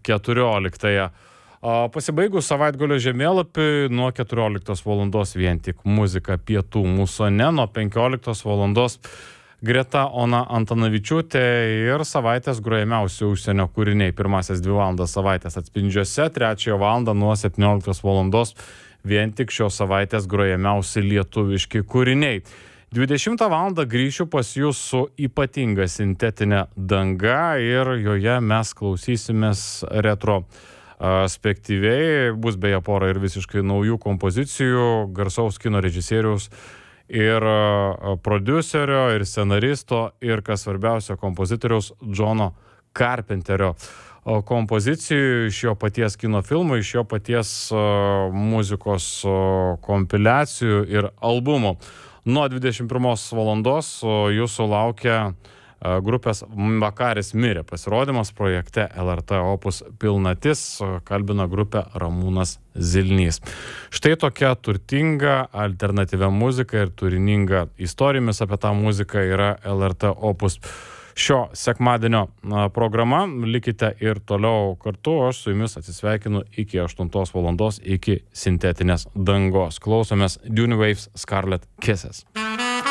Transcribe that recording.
14. Pasibaigus savaitgalio žemėlapiui nuo 14 valandos vien tik muzika pietų musone, nuo 15 valandos Greta Ona Antanavičiūtė ir savaitės grojamiausi užsienio kūriniai. Pirmasias 2 valandas savaitės atspindžiuose, 3 valandą nuo 17 valandos vien tik šios savaitės grojamiausi lietuviški kūriniai. 20 valandą grįšiu pas jūs su ypatinga sintetinė danga ir joje mes klausysimės retro spektyviai. Bus beje pora ir visiškai naujų kompozicijų, garsaus kino režisieriaus ir prodiuserio, ir scenaristo, ir kas svarbiausia, kompozitoriaus Johno Carpenterio kompozicijų iš jo paties kino filmų, iš jo paties muzikos kompiliacijų ir albumų. Nuo 21 valandos jūsų laukia grupės Vakaris mirė pasirodymas projekte LRT Opus Pilnatis, kalbina grupę Ramūnas Zilnys. Štai tokia turtinga alternatyvia muzika ir turininga istorijomis apie tą muziką yra LRT Opus šio sekmadienio programa. Likite ir toliau kartu, aš su jumis atsisveikinu iki 8 valandos, iki sintetinės dangos. Klausomės Dune Waves Scarlet Kisses.